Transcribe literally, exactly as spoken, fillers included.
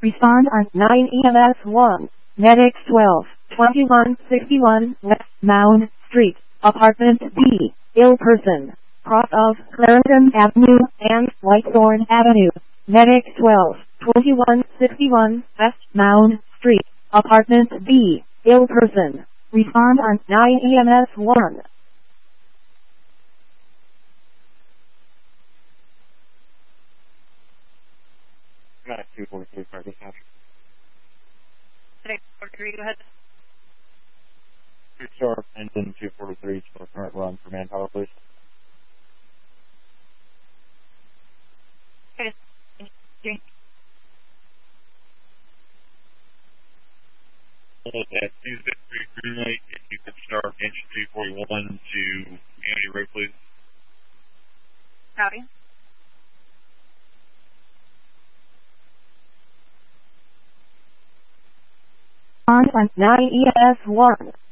Respond on nine E M S one. Medics twelve, twenty-one sixty-one West Mound Street, Apartment B, ill person, cross of Clarendon Avenue and Whitethorn Avenue. Medics twelve, twenty-one sixty-one West Mound Street, Apartment B, ill person. Respond on nine E M S one. two forty-three, fire dispatch. two forty-three, go ahead. Two star engine two forty-three for current run for manpower, please. Okay. At two fifty-three green light, if you could start engine two forty-one to Unity Road, please. Howdy. On nine E M S one.